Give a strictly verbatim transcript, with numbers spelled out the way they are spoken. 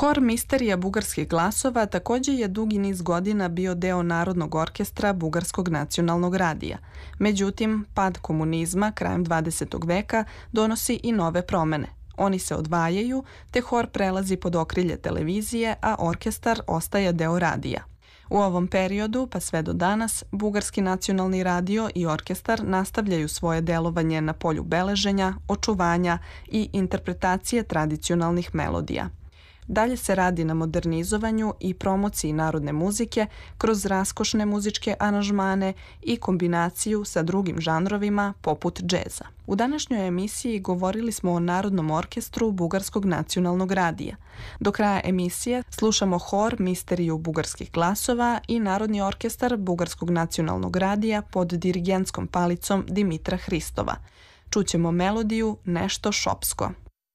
Hor Misterija bugarskih glasova također je dugi niz godina bio deo Narodnog orkestra Bugarskog nacionalnog radija. Međutim, pad komunizma krajem dvadesetog veka donosi i nove promene. Oni se odvajaju, te hor prelazi pod okrilje televizije, a orkestar ostaje deo radija. U ovom periodu, pa sve do danas, Bugarski nacionalni radio i orkestar nastavljaju svoje delovanje na polju beleženja, očuvanja i interpretacije tradicionalnih melodija. Dalje se radi na modernizovanju i promociji narodne muzike kroz raskošne muzičke aranžmane i kombinaciju sa drugim žanrovima poput džeza. U današnjoj emisiji govorili smo o Narodnom orkestru Bugarskog nacionalnog radija. Do kraja emisije slušamo hor Misteriju bugarskih glasova i Narodni orkestar Bugarskog nacionalnog radija pod dirigentskom palicom Dimitra Hristova. Čućemo melodiju Nešto šopsko.